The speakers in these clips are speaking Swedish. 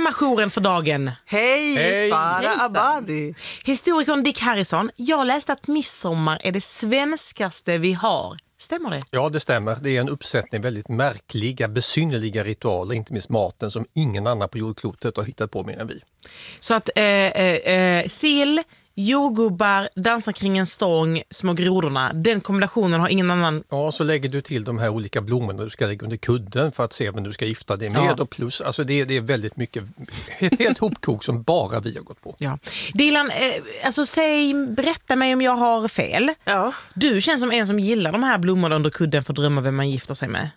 hemmajouren för dagen. Hej. Farah Abadi. Historikern Dick Harrison, jag läste att midsommar är det svenskaste vi har. Stämmer det? Ja, det stämmer. Det är en uppsättning väldigt märkliga, besynnerliga ritualer, inte minst maten, som ingen annan på jordklotet har hittat på mer än vi. Så att sill, jordgubbar, dansar kring en stång, små grodorna, den kombinationen har ingen annan. Ja, så lägger du till de här olika blommorna du ska lägga under kudden för att se vem du ska gifta dig med. Och plus, alltså det är väldigt mycket, ett helt hopkok som bara vi har gått på. Ja. Dilan, alltså berätta mig om jag har fel. Ja. Du känns som en som gillar de här blommorna under kudden för att drömma vem man gifter sig med.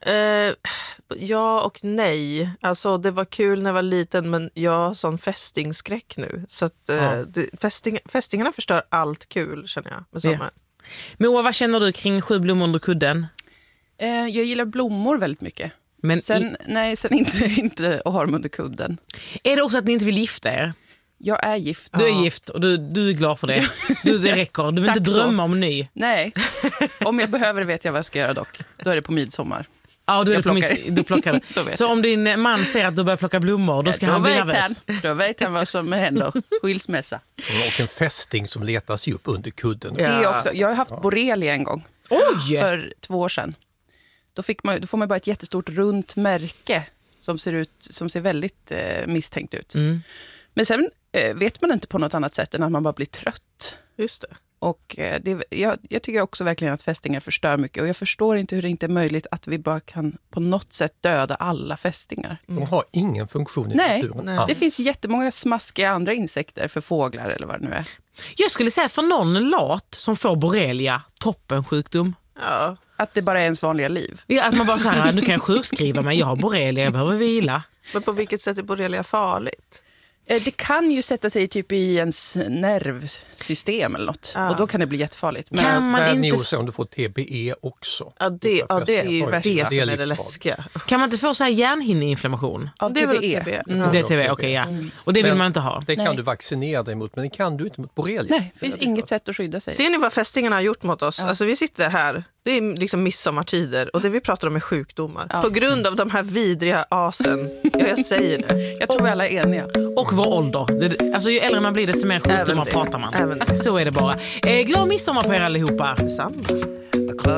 Ja och nej. Alltså det var kul när jag var liten, men jag har sån fästingskräck nu. Så att fästingarna förstör allt kul, känner jag, med sommaren. Moa, vad känner du kring 7 blommor under kudden? Jag gillar blommor väldigt mycket. Men sen inte att ha dem under kudden. Är det också att ni inte vill gifta er? Jag är gift. Du är gift och du är glad för det. Det räcker. Du vill inte drömma om ny. Nej. Om jag behöver det vet jag vad jag ska göra dock. Då är det på midsommar. Ja, du plockar det. Så om din man säger att du börjar plocka blommor, då ska han bli nervös. Då vet han vad som händer. Skilsmässa. Och en fästing som letas upp under kudden. Det är också. Jag har haft borrelia en gång. Oj! För 2 år sedan. Då får man bara ett jättestort runt märke som ser väldigt misstänkt ut. Mm. Men sen vet man inte på något annat sätt än att man bara blir trött. Just det. Och jag tycker också verkligen att fästingar förstör mycket. Och jag förstår inte hur det inte är möjligt att vi bara kan på något sätt döda alla fästingar. De har ingen funktion i naturen. Nej, det finns jättemånga smaskiga andra insekter för fåglar eller vad det nu är. Jag skulle säga för någon lat som får borrelia, toppensjukdom. Ja. Att det bara är ens vanliga liv. Ja, att man bara så här, nu kan jag sjukskriva mig, jag har borrelia, jag behöver vila. Men på vilket sätt är borrelia farligt? Det kan ju sätta sig typ i ens nervsystem eller något. Och då kan det bli jättefarligt. Men kan man inte om du får TBE också? Ja, det är ju det som är det läskiga. Kan man inte få så här hjärnhinneinflammation? Ja, det är väl TBE. Det är TBE, okej, ja. Och det vill man inte ha. Det kan du vaccinera dig mot, men det kan du inte mot borrelia. Nej, det finns inget sätt att skydda sig. Ser ni vad fästingarna har gjort mot oss? Ja. Alltså vi sitter här, det är liksom midsommartider och det vi pratar om är sjukdomar. Ja. På grund av de här vidriga asen. Jag säger det. Jag tror vi alla är eniga. Och vår ålder. Alltså ju äldre man blir desto mer sjukdomar pratar man. Så är det bara. Glad midsommar på er allihopa. Samma.